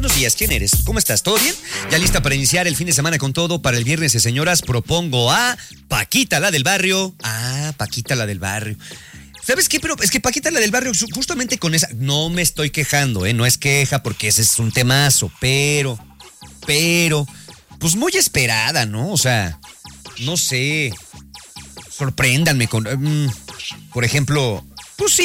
Buenos días, ¿quién eres? ¿Cómo estás? ¿Todo bien? ¿Ya lista para iniciar el fin de semana con todo? Para el viernes, señoras, propongo a Paquita, la del barrio. Ah, Paquita, la del barrio. ¿Sabes qué? Pero es que Paquita, la del barrio, justamente con esa... No me estoy quejando, ¿eh? No es queja porque ese es un temazo, pero... Pues muy esperada, ¿no? O sea, no sé... Sorpréndanme con... por ejemplo... Pues sí.